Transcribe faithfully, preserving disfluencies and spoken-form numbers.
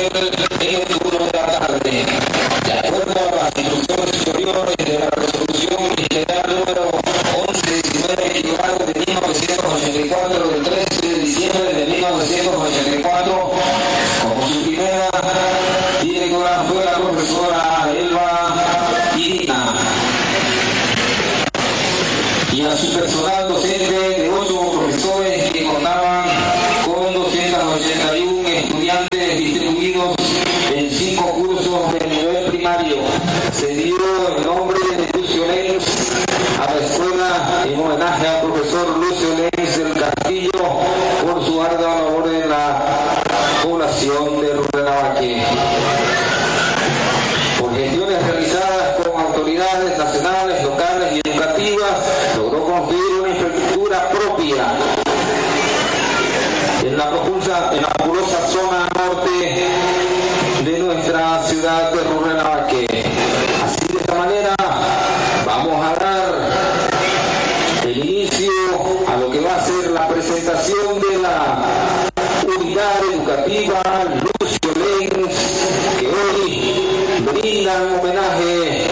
ser en el turno de la tarde. De acuerdo a las instrucciones superiores de la resolución ministerial número once diecinueve de mil novecientos ochenta y cuatro del trece de diciembre de mil novecientos ochenta y cuatro, como su primera directora fue la profesora Elba Irina, y a su personal docente de ocho profesores que contaban con doscientos ochenta y uno estudiantes distribuidos en cinco cursos de nivel primario. Se dio el nombre de Lucio Lenz a la escuela en homenaje al profesor Lucio Lenz del Castillo por su ardua labor en la población de Rurrenabaque. Por gestiones realizadas con autoridades nacionales, locales y educativas, logró construir una infraestructura propia en la propulsa, en la populosa zona norte de nuestra ciudad de Rurrenabaque. Así, de esta manera, vamos a dar el inicio a lo que va a ser la presentación de la unidad educativa Lucio Lenz, que hoy brindan homenaje